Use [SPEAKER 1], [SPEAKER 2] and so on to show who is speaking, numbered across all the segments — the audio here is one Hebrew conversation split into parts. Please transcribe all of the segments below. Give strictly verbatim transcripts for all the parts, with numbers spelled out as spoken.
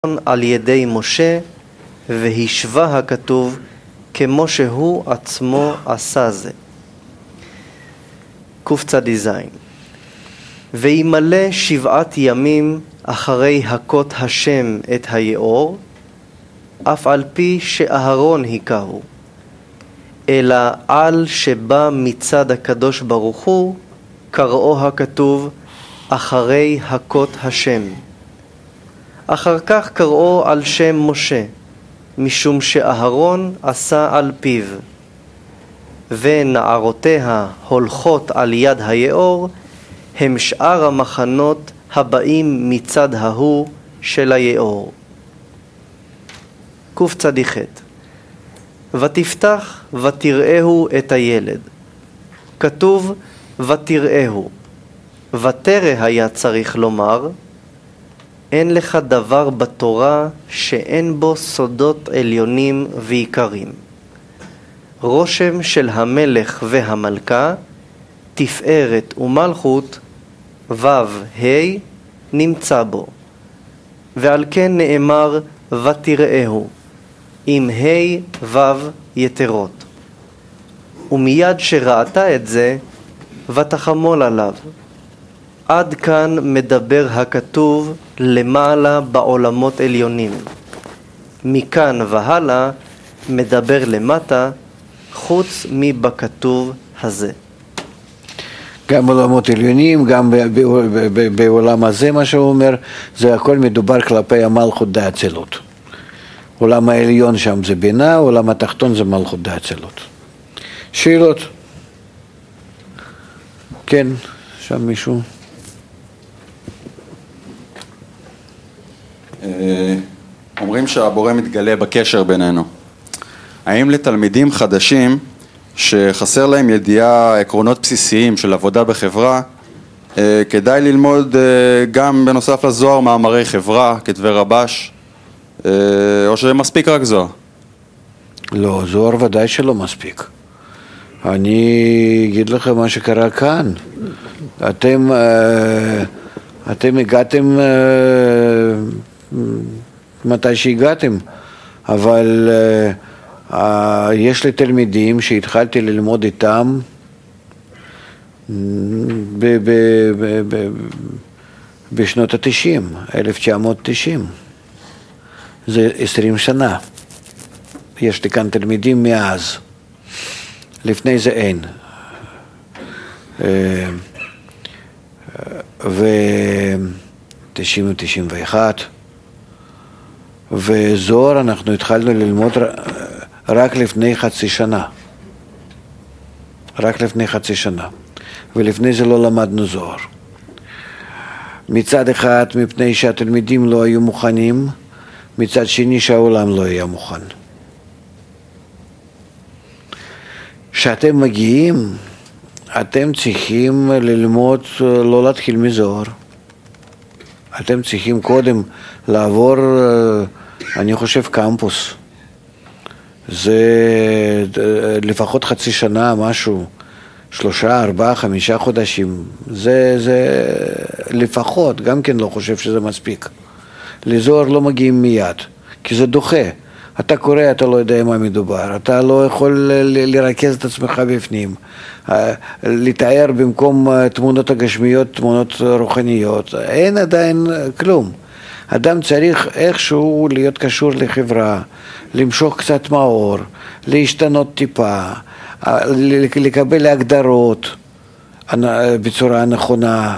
[SPEAKER 1] על ידי משה, והשווה הכתוב כמו שהוא עצמו עשה זה. קצ"ז. וימלא שבעת ימים אחרי הכות השם את היאור, אף על פי שאהרון היכהו, אלא על שבא מצד הקדוש ברוך הוא, קראו הכתוב אחרי הכות השם. אחר כך קראו על שם משה, משום שאהרון עשה על פיו, ונערותיה הולכות על יד היאור, הם שאר המחנות הבאים מצד ההוא של היאור. קצ"ח. ותפתח ותראהו את הילד. כתוב ותראהו, ותרא היה צריך לומר, אין לך דבר בתורה שאין בו סודות עליונים ועיקרים. רושם של המלך והמלכה, תפארת ומלכות, ו' ה' נמצא בו. ועל כן נאמר ותראהו, עם ה' ו' יתרות. ומיד שראתה את זה, ותחמול עליו. עד כאן מדבר הכתוב למעלה בעולמות עליונים. מכאן והלאה מדבר למטה, חוץ מבכתוב הזה.
[SPEAKER 2] גם בעולמות עליונים, גם בעולם הזה, מה שהוא אומר, זה הכל מדובר כלפי המלכות דאצילות. עולם העליון שם זה בינה, עולם התחתון זה מלכות דאצילות. שאלות? כן, שם מישהו?
[SPEAKER 3] אומרים שהבורא מתגלה בקשר בינינו. האם לתלמידים חדשים שחסר להם ידיעה עקרונות בסיסיים של עבודה בחברה, כדאי ללמוד גם בנוסף לזוהר מאמרי חברה, כתבי רבש, או שמספיק רק זוהר? לא,
[SPEAKER 2] זוהר ודאי שלא מספיק. אני אגיד לכם מה שקרה כאן. אתם, אתם הגעתם מתי שהגעתם, אבל uh, uh, יש לי תלמידים שהתחלתי ללמוד איתם ב- ב- ב- ב- בשנות ה-תשעים, אלף תשע מאות תשעים. זה עשרים שנה. יש לי כאן תלמידים מאז. לפני זה אין. ו-תשעים ו-תשעים ואחת. וזוהר אנחנו התחלנו ללמוד רק לפני חצי שנה. רק לפני חצי שנה. ולפני זה לא למדנו זוהר. מצד אחד, מפני שהתלמידים לא היו מוכנים, מצד שני שהעולם לא היה מוכן. כשאתם מגיעים, אתם צריכים ללמוד, לא להתחיל מזוהר. אתם צריכים קודם לעבור, אני חושב, קמפוס. זה לפחות חצי שנה, משהו, שלושה, ארבעה, חמישה חודשים. זה, זה לפחות, גם כן לא חושב שזה מספיק. לזוהר לא מגיעים מיד, כי זה דוחה. אתה קורא, אתה לא יודע מה מדובר, אתה לא יכול לרכז את עצמך בפנים, לתאר במקום תמונות הגשמיות, תמונות רוחניות, אין עדיין כלום. אדם צריך איכשהו להיות קשור לחברה, למשוך קצת מאור, להשתנות טיפה, לקבל הגדרות בצורה נכונה,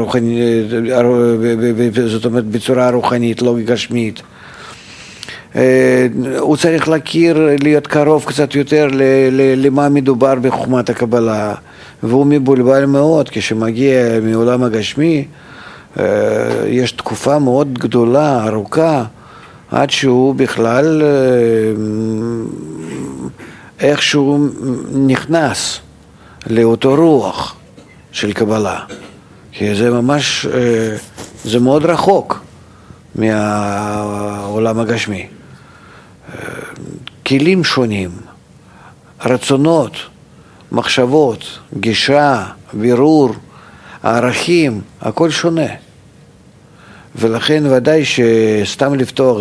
[SPEAKER 2] זאת אומרת בצורה רוחנית, לא גשמית. הוא צריך להכיר, להיות קרוב קצת יותר למה מדובר בחוכמת הקבלה, והוא מבולבל מאוד כשמגיע מעולם הגשמי. יש תקופה מאוד גדולה, ארוכה, עד שהוא בכלל איכשהו נכנס לאותו רוח של קבלה, כי זה ממש, זה מאוד רחוק מהעולם הגשמי. כלים שונים, רצונות, מחשבות, גישה, בירור, הערכים, הכל שונה. ולכן ודאי שסתם לפתוח